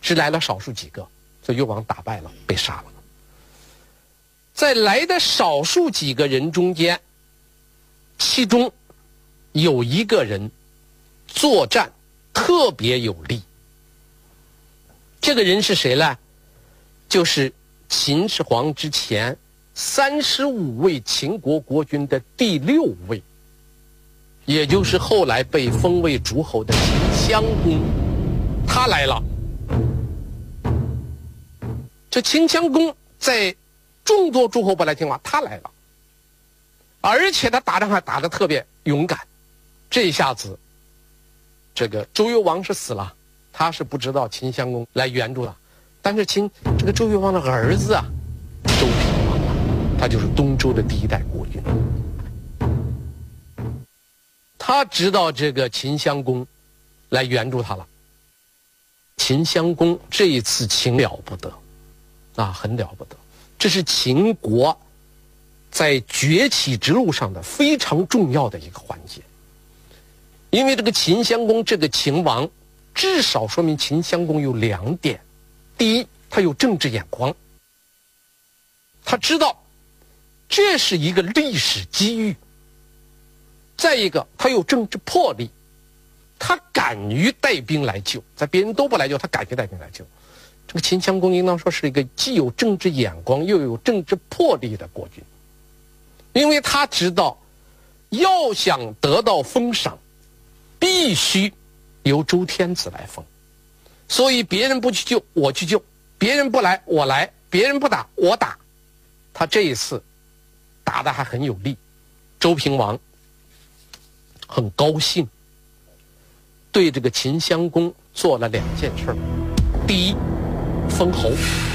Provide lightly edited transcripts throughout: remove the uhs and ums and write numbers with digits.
只来了少数几个，所以幽王打败了，被杀了。在来的少数几个人中间，其中有一个人作战特别有力。这个人是谁呢？就是秦始皇之前35位秦国国君的第6位，也就是后来被封为诸侯的秦襄公，他来了。这秦襄公在众多诸侯不来听话，他来了，而且他打仗还打得特别勇敢。这一下子，这个周幽王是死了，他是不知道秦襄公来援助了。但是这个周幽王的儿子啊，周平王啊，他就是东周的第1代国君。他知道这个秦襄公来援助他了。秦襄公这一次秦了不得啊，很了不得。这是秦国在崛起之路上的非常重要的一个环节。因为这个秦襄公这个秦王，至少说明秦襄公有2点。第一，他有政治眼光，他知道这是一个历史机遇。再一个，他有政治魄力，他敢于带兵来救，在别人都不来救，他敢于带兵来救。这个秦襄公应当说是一个既有政治眼光又有政治魄力的国君，因为他知道要想得到封赏，必须由周天子来封，所以别人不去救我去救，别人不来我来，别人不打我打。他这一次打得还很有力，周平王很高兴，对这个秦襄公做了2件事。第一，封侯。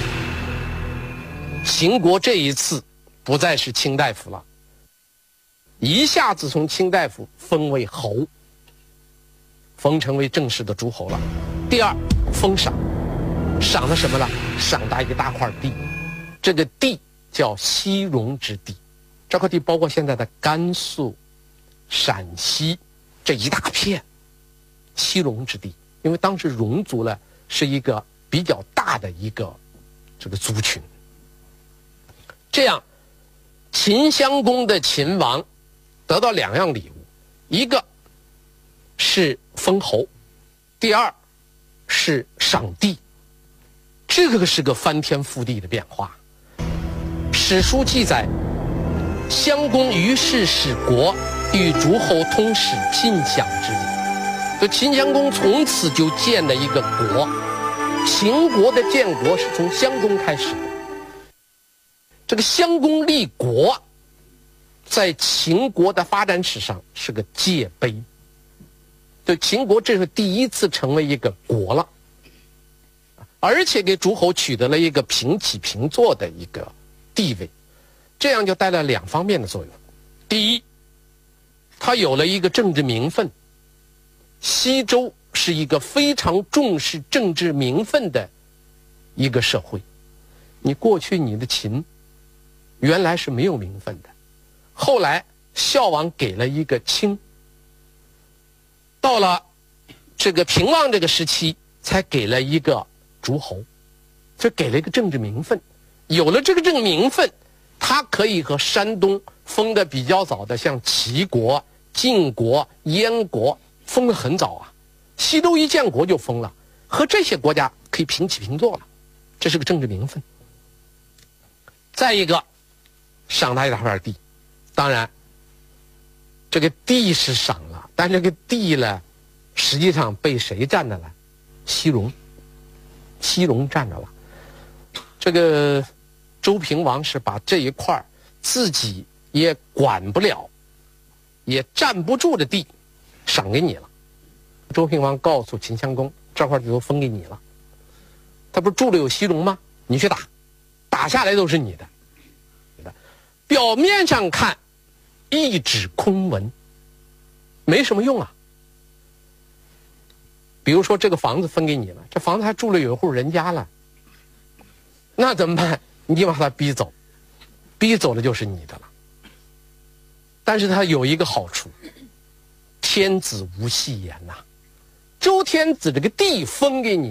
秦国这一次不再是卿大夫了，一下子从卿大夫封为侯，封成为正式的诸侯了。第二，封赏。赏的什么呢？赏他一大块地，这个地叫西戎之地，这块地包括现在的甘肃、陕西这一大片西戎之地，因为当时戎族呢是一个比较大的一个这个族群。这样，秦襄公的秦王得到2样礼物，一个是封侯，第二是赏地。这个是个翻天覆地的变化。史书记载，襄公于是使国与诸侯通使，尽享之礼。就秦襄公从此就建了一个国，秦国的建国是从襄公开始的。这个襄公立国，在秦国的发展史上是个界碑。就秦国这是第一次成为一个国了，而且给诸侯取得了一个平起平坐的一个地位，这样就带来2方面的作用。第一，他有了一个政治名分。西周是一个非常重视政治名分的一个社会。你过去你的秦原来是没有名分的，后来孝王给了一个卿，到了这个平王这个时期才给了一个诸侯，就给了一个政治名分。有了这个政治名分，他可以和山东封的比较早的像齐国、晋国、燕国封得很早啊，西周一建国就封了，和这些国家可以平起平坐了，这是个政治名分。再一个，赏他一大块地，当然这个地是赏了，但这个地呢实际上被谁占着了？西戎占着了。这个周平王是把这一块自己也管不了也占不住的地赏给你了。周平王告诉秦襄公，这块地都分给你了，他不是住了有西戎吗？你去打，打下来都是你的。表面上看一纸空文，没什么用啊。比如说这个房子分给你了，这房子还住了有一户人家了，那怎么办？你把他逼走，逼走了就是你的了。但是他有一个好处，天子无戏言呐。周天子这个地分给你